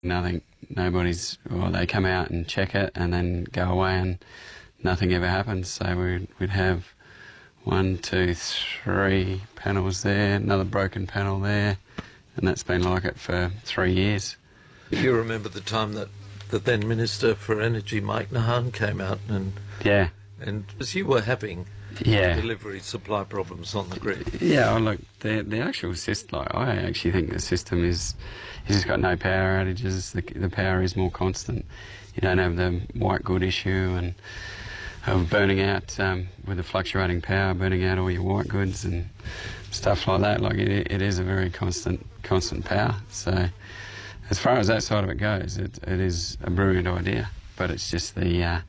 Nothing, they come out and check it and then go away and nothing ever happens. So we'd have 1, 2, 3 panels there, another broken panel there, and that's been like it for 3 years. You remember the time that the then Minister for Energy, Mike Nahan, came out and as you were having delivery supply problems on the grid. Yeah, look, the actual system, I actually think the system is just got no power outages. The power is more constant. You don't have the white good issue and of burning out with the fluctuating power, burning out all your white goods and stuff like that. Like it is a very constant power. So as far as that side of it goes, it is a brilliant idea. But it's just the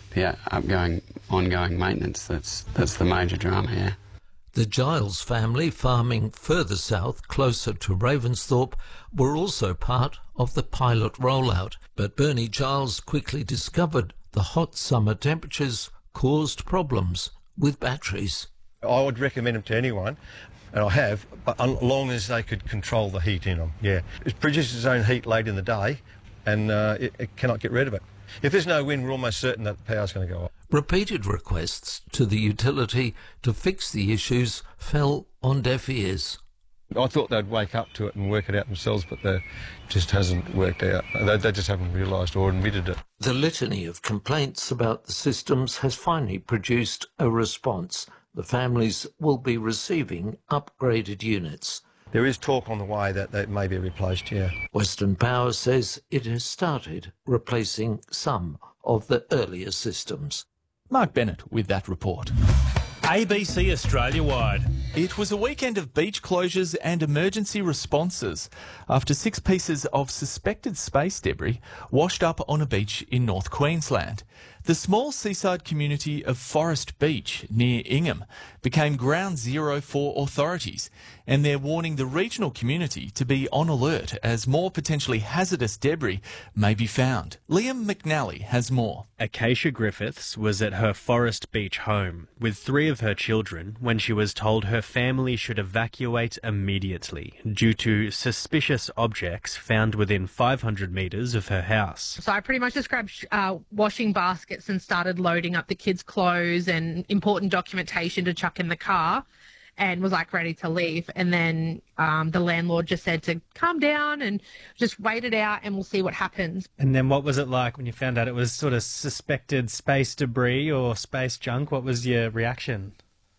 ongoing maintenance that's the major drama here. The Giles family, farming further south, closer to Ravensthorpe, were also part of the pilot rollout. But Bernie Giles quickly discovered the hot summer temperatures caused problems with batteries. I would recommend them to anyone, and I have, but as long as they could control the heat in them, yeah. It produces its own heat late in the day, and it cannot get rid of it. If there's no wind, we're almost certain that the power's going to go off. Repeated requests to the utility to fix the issues fell on deaf ears. I thought they'd wake up to it and work it out themselves, but that just hasn't worked out. They just haven't realised or admitted it. The litany of complaints about the systems has finally produced a response. The families will be receiving upgraded units. There is talk on the way that they may be replaced, yeah. Western Power says it has started replacing some of the earlier systems. Mark Bennett with that report. ABC Australia-wide. It was a weekend of beach closures and emergency responses after 6 pieces of suspected space debris washed up on a beach in North Queensland. The small seaside community of Forest Beach near Ingham became ground zero for authorities, and they're warning the regional community to be on alert as more potentially hazardous debris may be found. Liam McNally has more. Acacia Griffiths was at her Forest Beach home with 3 of her children when she was told her family should evacuate immediately due to suspicious objects found within 500 metres of her house. So I pretty much just grabbed washing baskets and started loading up the kids' clothes and important documentation to chuck in the car, and was like ready to leave. And then the landlord just said to calm down and just wait it out and we'll see what happens. And then what was it like when you found out it was sort of suspected space debris or space junk? What was your reaction?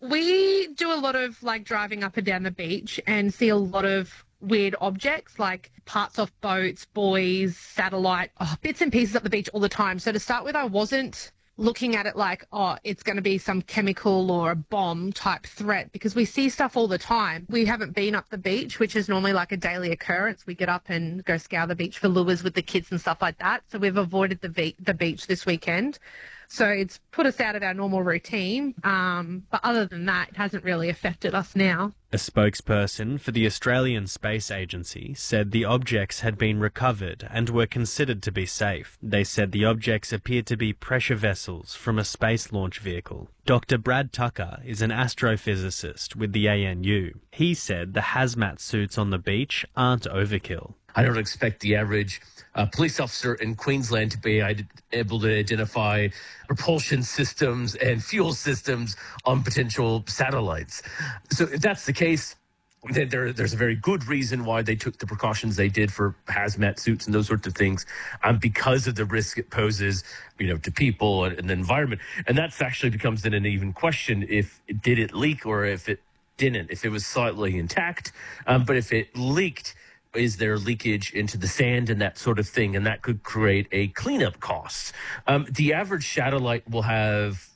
We do a lot of like driving up and down the beach and see a lot of weird objects like parts off boats, buoys, satellite, bits and pieces up the beach all the time. So to start with, I wasn't looking at it like, it's going to be some chemical or a bomb type threat, because we see stuff all the time. We haven't been up the beach, which is normally like a daily occurrence. We get up and go scour the beach for lures with the kids and stuff like that. So we've avoided the beach this weekend. So it's put us out of our normal routine. But other than that, it hasn't really affected us now. A spokesperson for the Australian Space Agency said the objects had been recovered and were considered to be safe. They said the objects appeared to be pressure vessels from a space launch vehicle. Dr. Brad Tucker is an astrophysicist with the ANU. He said the hazmat suits on the beach aren't overkill. I don't expect the average police officer in Queensland to be able to identify propulsion systems and fuel systems on potential satellites. So if that's the case, then there's a very good reason why they took the precautions they did for hazmat suits and those sorts of things, because of the risk it poses, to people and the environment. And that's actually becomes then an even question: if did it leak or if it didn't? If it was slightly intact, but if it leaked, is there leakage into the sand and that sort of thing? And that could create a cleanup cost. The average satellite will have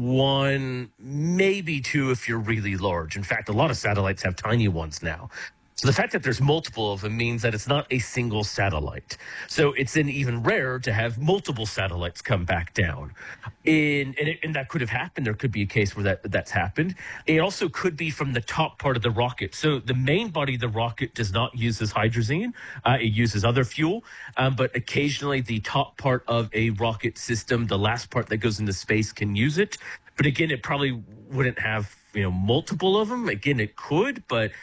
1, maybe 2 if you're really large. In fact, a lot of satellites have tiny ones now. So the fact that there's multiple of them means that it's not a single satellite. So it's then even rarer to have multiple satellites come back down. And that could have happened. There could be a case where that's happened. It also could be from the top part of the rocket. So the main body of the rocket does not use this hydrazine. It uses other fuel. But occasionally the top part of a rocket system, the last part that goes into space, can use it. But again, it probably wouldn't have multiple of them. Again, it could, but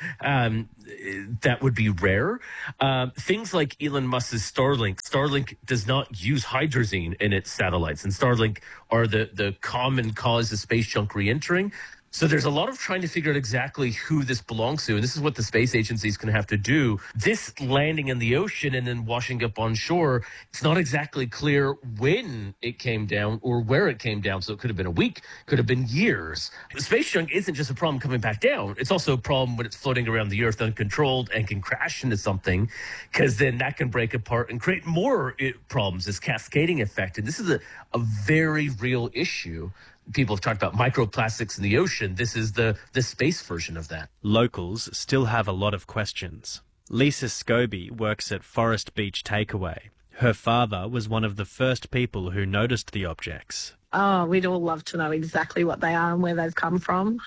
that would be rare. Things like Elon Musk's Starlink. Starlink does not use hydrazine in its satellites, and Starlink are the common cause of space junk re-entering. So there's a lot of trying to figure out exactly who this belongs to, and this is what the space agency is going to have to do. This landing in the ocean and then washing up on shore, it's not exactly clear when it came down or where it came down. So it could have been a week, could have been years. Space junk isn't just a problem coming back down. It's also a problem when it's floating around the Earth uncontrolled and can crash into something, because then that can break apart and create more problems, this cascading effect. And this is a very real issue. People have talked about microplastics in the ocean. This is the space version of that. Locals still have a lot of questions. Lisa Scobie works at Forest Beach Takeaway. Her father was one of the first people who noticed the objects. Oh, we'd all love to know exactly what they are and where they've come from.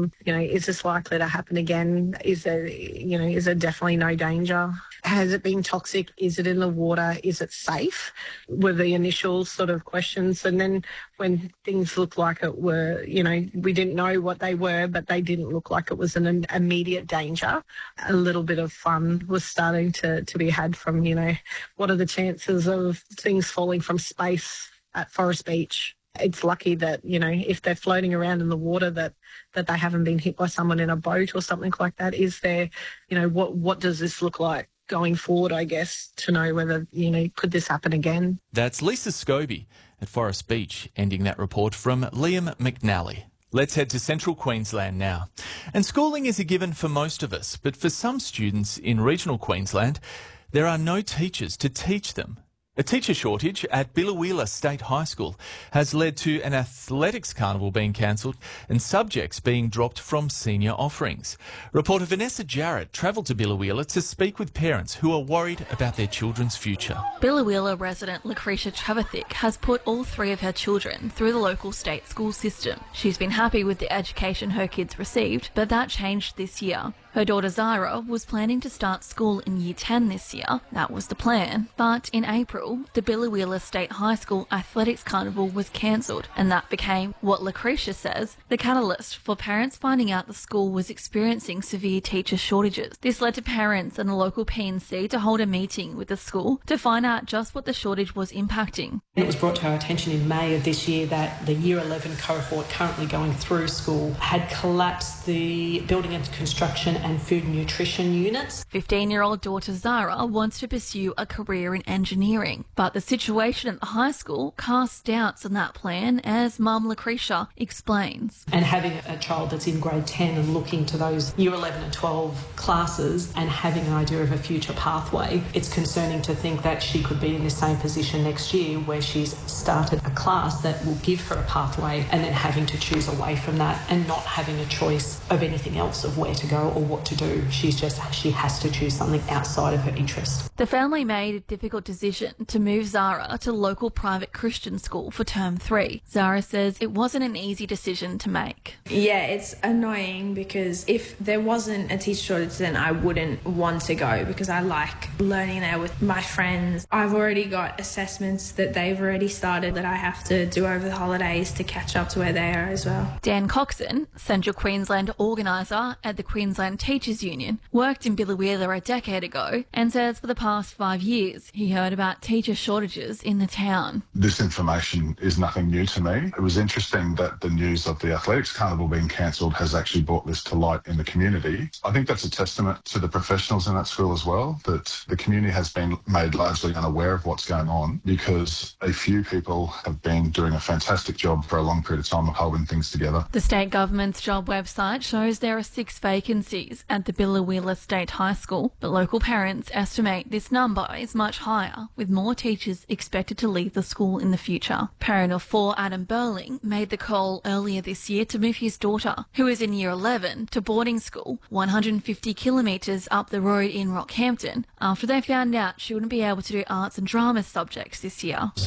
Is this likely to happen again? Is there definitely no danger? Has it been toxic? Is it in the water? Is it safe? Were the initial sort of questions. And then when things looked like it were, we didn't know what they were, but they didn't look like it was an immediate danger. A little bit of fun was starting to be had from, what are the chances of things falling from space at Forest Beach? It's lucky that, if they're floating around in the water that they haven't been hit by someone in a boat or something like that. Is there, what does this look like going forward, I guess, to know whether, could this happen again? That's Lisa Scobie at Forest Beach, ending that report from Liam McNally. Let's head to central Queensland now. And schooling is a given for most of us, but for some students in regional Queensland, there are no teachers to teach them. A teacher shortage at Biloela State High School has led to an athletics carnival being cancelled and subjects being dropped from senior offerings. Reporter Vanessa Jarrett travelled to Biloela to speak with parents who are worried about their children's future. Biloela resident Lucretia Travathik has put all three of her children through the local state school system. She's been happy with the education her kids received, but that changed this year. Her daughter Zara was planning to start school in Year 10 this year. That was the plan. But in April, the Biloela State High School Athletics Carnival was cancelled, and that became what Lucretia says the catalyst for parents finding out the school was experiencing severe teacher shortages. This led to parents and the local P&C to hold a meeting with the school to find out just what the shortage was impacting. It was brought to our attention in May of this year that the Year 11 cohort currently going through school had collapsed the building and construction and food and nutrition units. 15-year-old daughter Zara wants to pursue a career in engineering, but the situation at the high school casts doubts on that plan, as mum Lucretia explains. And having a child that's in grade 10 and looking to those Year 11 and 12 classes and having an idea of a future pathway, it's concerning to think that she could be in the same position next year where she's started a class that will give her a pathway and then having to choose away from that and not having a choice of anything else of where to go or what to do. She has to choose something outside of her interest. The family made a difficult decision to move Zara to local private Christian school for term 3. Zara says it wasn't an easy decision to make. Yeah, it's annoying because if there wasn't a teacher shortage, then I wouldn't want to go because I like learning there with my friends. I've already got assessments that they've already started that I have to do over the holidays to catch up to where they are as well. Dan Coxon, Central Queensland organiser at the Queensland Teachers Union, worked in Biloela a decade ago and says for the past 5 years he heard about teacher shortages in the town. This information is nothing new to me. It was interesting that the news of the athletics carnival being cancelled has actually brought this to light in the community. I think that's a testament to the professionals in that school as well, that the community has been made largely unaware of what's going on because a few people have been doing a fantastic job for a long period of time of holding things together. The state government's job website shows there are 6 vacancies at the Biloela State High School, but local parents estimate this number is much higher, with more teachers expected to leave the school in the future. Parent of 4, Adam Burling, made the call earlier this year to move his daughter, who is in Year 11, to boarding school 150 kilometres up the road in Rockhampton after they found out she wouldn't be able to do arts and drama subjects this year. So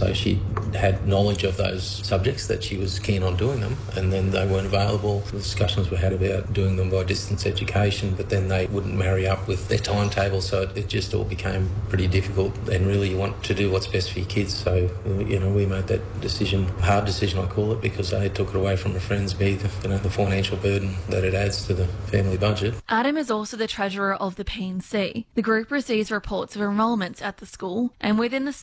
So she had knowledge of those subjects, that she was keen on doing them, and then they weren't available. The discussions we had about doing them by distance education, but then they wouldn't marry up with their timetable, so it just all became pretty difficult. And really you want to do what's best for your kids, so we made that decision, hard decision I call it, because A, it took it away from the friends, B, the financial burden that it adds to the family budget. Adam is also the treasurer of the P&C. The group receives reports of enrolments at the school, and within the